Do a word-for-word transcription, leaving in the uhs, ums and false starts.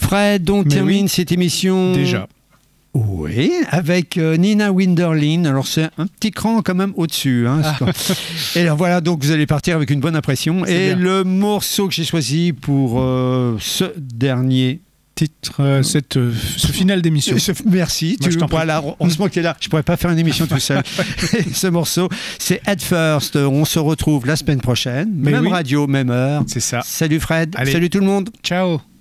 Fred, on Mais termine oui. cette émission. Déjà. Oui, avec euh, Nina Winderlin. Alors c'est un petit cran quand même au-dessus. Hein, Ah. Et alors voilà, donc vous allez partir avec une bonne impression. C'est Et bien. le morceau que j'ai choisi pour euh, ce dernier Titre, euh, cette, euh, ce final d'émission. Ce- Merci. Moi, tu je t'en prie. voilà, heureusement que tu es là. Je pourrais pas faire une émission tout seul. Ce morceau, c'est Head First. On se retrouve la semaine prochaine. Mais même oui. radio, même heure. C'est ça. Salut Fred. Allez. Salut tout le monde. Ciao.